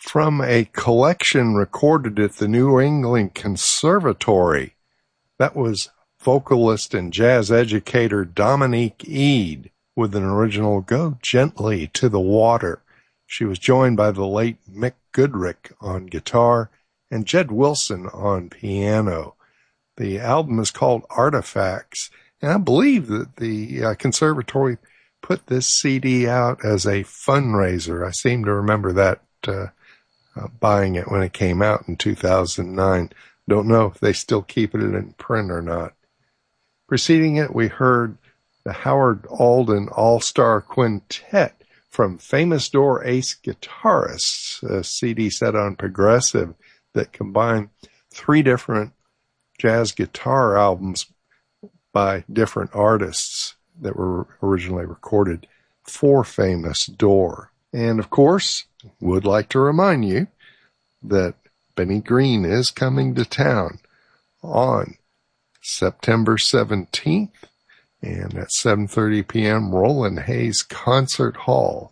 from a collection recorded at the New England Conservatory. That was vocalist and jazz educator Dominique Eade with an original Go Gently to the Water. She was joined by the late Mick Goodrick on guitar and Jed Wilson on piano. The album is called Artifacts, and I believe that the Conservatory put this CD out as a fundraiser. I seem to remember that buying it when it came out in 2009. Don't know if they still keep it in print or not. Preceding it, we heard the Howard Alden All-Star Quintet from Famous Door Ace Guitarists, a CD set on Progressive that combined 3 different jazz guitar albums by different artists that were originally recorded for Famous Door. And of course, would like to remind you that Benny Green is coming to town on September 17th and at 7:30 p.m. Roland Hayes Concert Hall.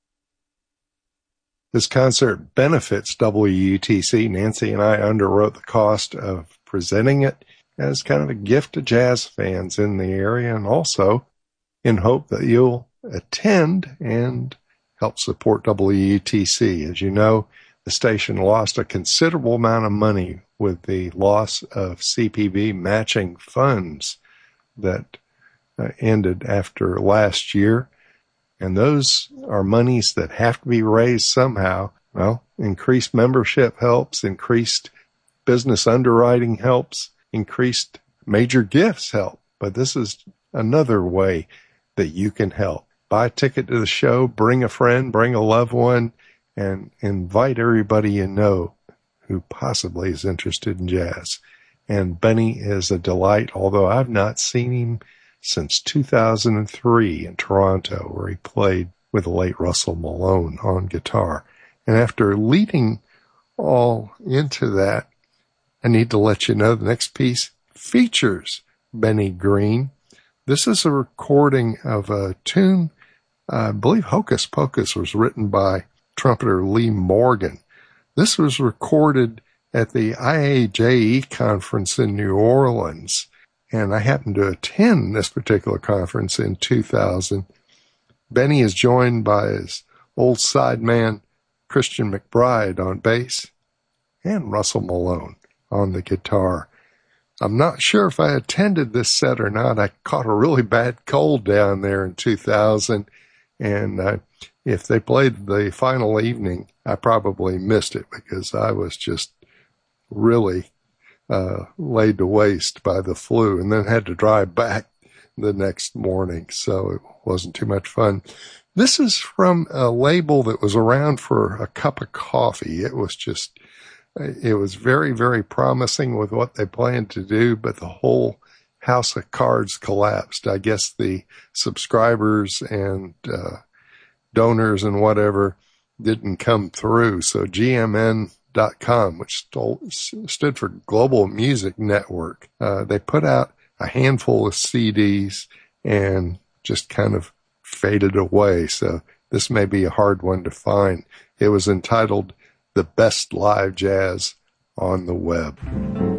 This concert benefits WUTC. Nancy and I underwrote the cost of presenting it as kind of a gift to jazz fans in the area, and also in hope that you'll attend and help support WUTC. As you know, the station lost a considerable amount of money with the loss of CPB matching funds that ended after last year. And those are monies that have to be raised somehow. Well, increased membership helps, increased business underwriting helps, increased major gifts help. But this is another way that you can help. Buy a ticket to the show, bring a friend, bring a loved one, and invite everybody you know who possibly is interested in jazz. And Benny is a delight, although I've not seen him since 2003 in Toronto, where he played with the late Russell Malone on guitar. And after leading all into that, I need to let you know the next piece features Benny Green. This is a recording of a tune, I believe Hocus Pocus was written by trumpeter Lee Morgan. This was recorded at the IAJE conference in New Orleans, and I happened to attend this particular conference in 2000. Benny is joined by his old sideman Christian McBride on bass and Russell Malone on the guitar. I'm not sure if I attended this set or not. I caught a really bad cold down there in 2000, and if they played the final evening, I probably missed it because I was just really laid to waste by the flu, and then had to drive back the next morning, so it wasn't too much fun. This is from a label that was around for a cup of coffee. It was very, very promising with what they planned to do, but the whole house of cards collapsed. I guess the subscribers and donors and whatever didn't come through. So GMN.com, which stood for Global Music Network, they put out a handful of CDs and just kind of faded away. So this may be a hard one to find. It was entitled The Best Live Jazz on the Web.